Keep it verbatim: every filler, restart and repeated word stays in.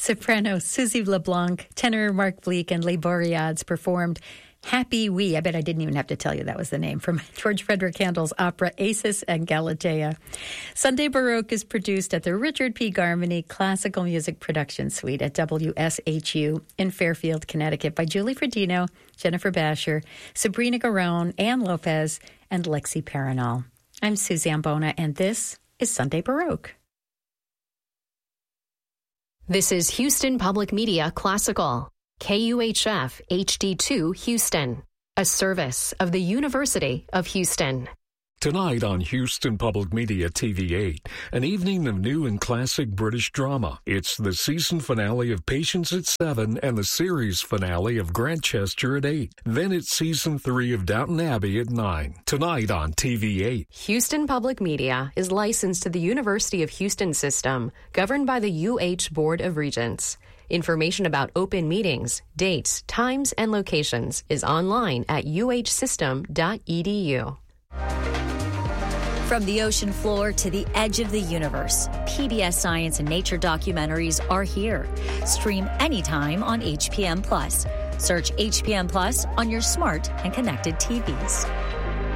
Soprano Susie LeBlanc, tenor Mark Bleek, and Les Boreads performed Happy We. I bet I didn't even have to tell you that was the name, from George Frederick Handel's opera Acis and Galatea. Sunday Baroque is produced at the Richard P. Garmany Classical Music Production Suite at W S H U in Fairfield, Connecticut by Julie Fredino, Jennifer Basher, Sabrina Garone, Ann Lopez, and Lexi Paranol. I'm Suzanne Bona, and this is Sunday Baroque. This is Houston Public Media Classical, K U H F H D two Houston, a service of the University of Houston. Tonight on Houston Public Media T V eight, an evening of new and classic British drama. It's the season finale of Patience at seven and the series finale of Grantchester at eight. Then it's season three of Downton Abbey at nine. Tonight on T V eight. Houston Public Media is licensed to the University of Houston system, governed by the U H Board of Regents. Information about open meetings, dates, times, and locations is online at u h system dot e d u. From the ocean floor to the edge of the universe, P B S Science and Nature documentaries are here. Stream anytime on H P M Plus. Search H P M Plus on your smart and connected T Vs.